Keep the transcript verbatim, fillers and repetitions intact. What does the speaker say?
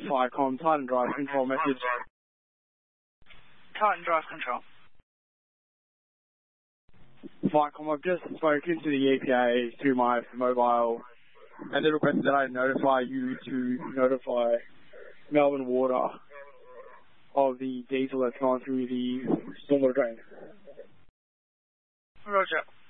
Viacom, Titan Drive Control message. Titan Drive Control. Viacom, I've just spoken to the E P A through my mobile, and they requested that I notify you to notify Melbourne Water of the diesel that's gone through the stormwater drain. Roger.